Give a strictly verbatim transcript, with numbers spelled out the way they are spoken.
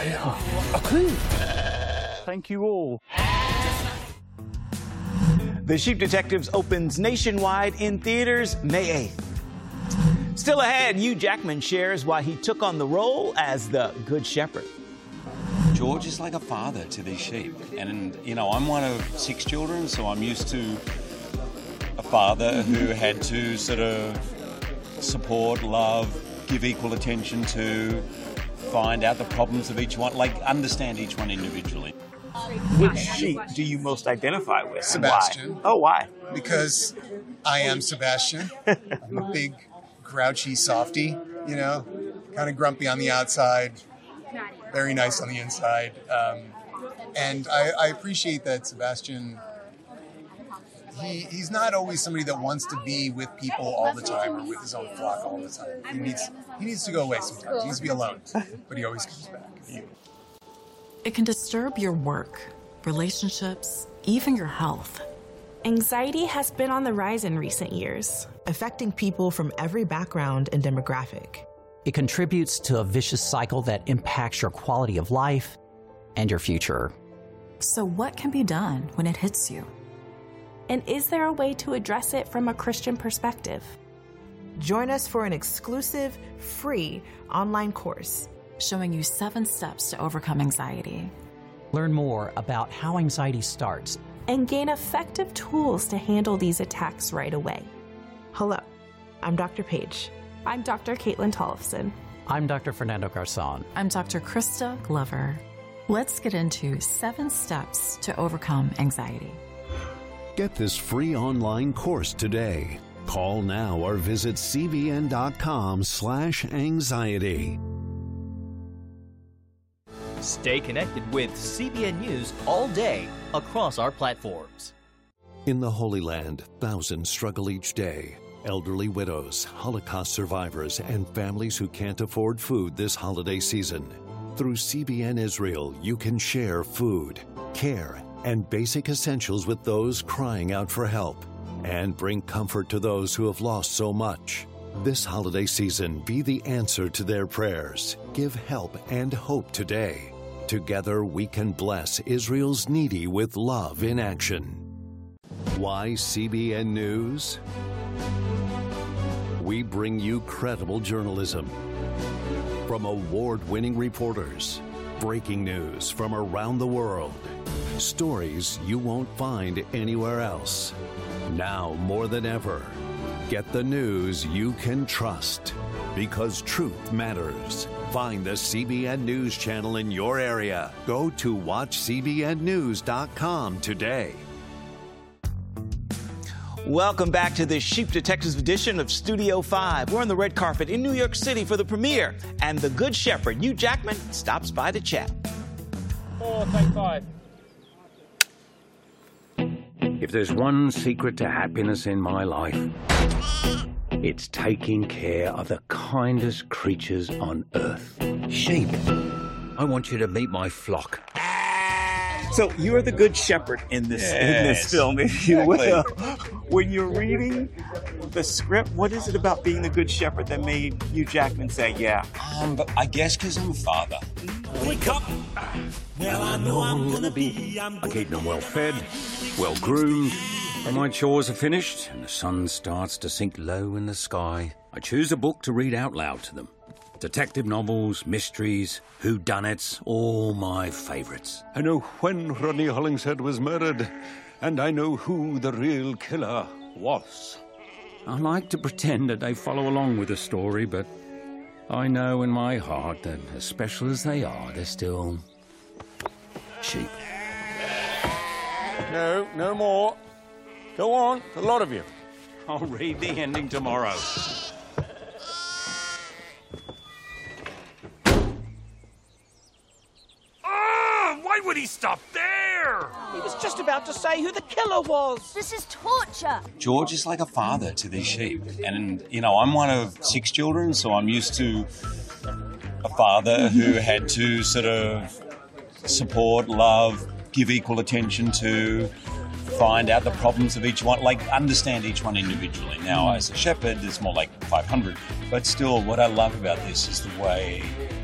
a clue. Thank you all. The Sheep Detectives opens nationwide in theaters May eighth. Still ahead, Hugh Jackman shares why he took on the role as the Good Shepherd. George is like a father to these sheep. And, you know, I'm one of six children, so I'm used to a father who had to sort of support, love, give equal attention to, find out the problems of each one, like understand each one individually. Which sheep do you most identify with? Sebastian. Why? Oh, why? Because I am Sebastian. I'm a big, grouchy softy, you know, kind of grumpy on the outside, very nice on the inside. Um, and I, I appreciate that Sebastian, he he's not always somebody that wants to be with people all the time or with his own flock all the time. He needs, he needs to go away sometimes. He needs to be alone, but he always comes back. It can disturb your work, relationships, even your health. Anxiety has been on the rise in recent years, affecting people from every background and demographic. It contributes to a vicious cycle that impacts your quality of life and your future. So what can be done when it hits you? And is there a way to address it from a Christian perspective? Join us for an exclusive, free online course showing you seven steps to overcome anxiety. Learn more about how anxiety starts and gain effective tools to handle these attacks right away. Hello, I'm Doctor Paige. I'm Doctor Caitlin Tollefson. I'm Doctor Fernando Garzon. I'm Doctor Krista Glover. Let's get into seven steps to overcome anxiety. Get this free online course today. Call now or visit cbn.com slash anxiety. Stay connected with C B N News all day across our platforms. In the Holy Land, thousands struggle each day. Elderly widows, Holocaust survivors, and families who can't afford food this holiday season. Through C B N Israel, you can share food, care, and basic essentials with those crying out for help, and bring comfort to those who have lost so much. This holiday season, be the answer to their prayers. Give help and hope today. Together, we can bless Israel's needy with love in action. Why C B N News? We bring you credible journalism from award-winning reporters, breaking news from around the world, stories you won't find anywhere else. Now more than ever, get the news you can trust, because truth matters. Find the C B N News channel in your area. Go to watch c b n news dot com today. Welcome back to the Sheep Detectives edition of Studio five. We're on the red carpet in New York City for the premiere, and the Good Shepherd, Hugh Jackman, stops by to chat. Four, take five. If there's one secret to happiness in my life, it's taking care of the kindest creatures on earth. Sheep. I want you to meet my flock. So you are the Good Shepherd in this Yes, in this film, if you exactly. will. When you're reading the script, what is it about being the Good Shepherd that made Hugh Jackman say, yeah? Um, but I guess because I'm a father. Wake up! Well, I know I'm gonna be. I keep them well fed, well groomed. When my chores are finished and the sun starts to sink low in the sky, I choose a book to read out loud to them. Detective novels, mysteries, whodunits, all my favourites. I know when Rodney Hollingshead was murdered, and I know who the real killer was. I like to pretend that they follow along with the story, but I know in my heart that, as special as they are, they're still sheep. No, no more. Go on, a lot of you. I'll read the ending tomorrow. Ah! Why would he stop there? He was just about to say who the killer was. This is torture. George is like a father to these sheep. And, you know, I'm one of six children, so I'm used to a father who had to sort of support, love, give equal attention to, find out the problems of each one, like understand each one individually. Now, as a shepherd, it's more like five hundred. But still, what I love about this is the way